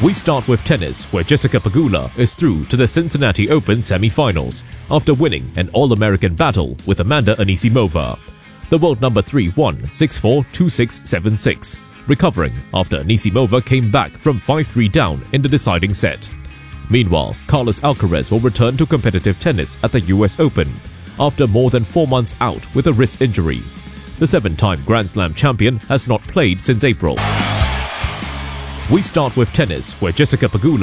We start with tennis, where Jessica Pegula is through to the Cincinnati Open semi-finals after winning an All-American battle with Amanda Anisimova. The world number 3 won 6-4, 2-6, 7-6, recovering after Anisimova came back from 5-3 down in the deciding set. Meanwhile, Carlos Alcaraz will return to competitive tennis at the US Open after more than 4 months out with a wrist injury. The 7-time Grand Slam champion has not played since April. We start with tennis, where Jessica Pegula